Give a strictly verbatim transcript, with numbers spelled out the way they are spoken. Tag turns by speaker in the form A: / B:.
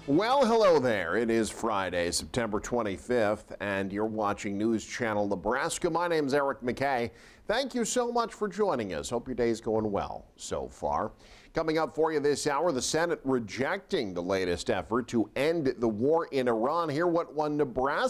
A: Well, hello there. It is Friday, September twenty-fifth, and you're watching News Channel Nebraska. My name's Eric McKay. Thank you so much for joining us. Hope your day's going well so far. Coming up for you this hour, the Senate rejecting the latest effort to end the war in Iran. Hear what one Nebraska